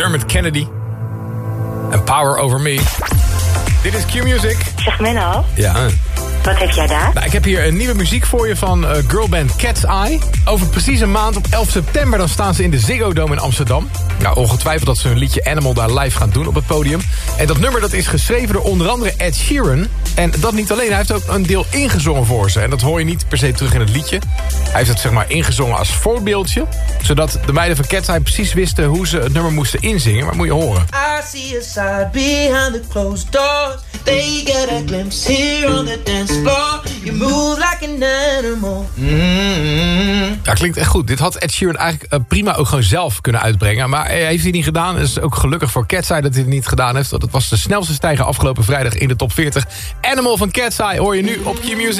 Dermot Kennedy. En Power Over Me. Dit is Q-Music. Zeg Menno. Ja. Wat heb jij daar? Nou, ik heb hier een nieuwe muziek voor je van girlband Cat's Eye. Over precies een maand, op 11 september, dan staan ze in de Ziggo Dome in Amsterdam. Nou, ongetwijfeld dat ze hun liedje Animal daar live gaan doen op het podium. En dat nummer dat is geschreven door onder andere Ed Sheeran. En dat niet alleen, hij heeft ook een deel ingezongen voor ze. En dat hoor je niet per se terug in het liedje. Hij heeft het zeg maar ingezongen als voorbeeldje. Zodat de meiden van Cat's Eye precies wisten hoe ze het nummer moesten inzingen. Maar moet je horen. I see a side behind the closed doors. They get a glimpse here on the dance floor. You move like an animal. Ja, klinkt echt goed. Dit had Ed Sheeran eigenlijk prima ook gewoon zelf kunnen uitbrengen. Maar hij heeft hij niet gedaan. Het is ook gelukkig voor Cat's Eye dat hij het niet gedaan heeft. Want het was de snelste stijger afgelopen vrijdag in de top 40. Animal van Cat's Eye hoor je nu op Q-Music.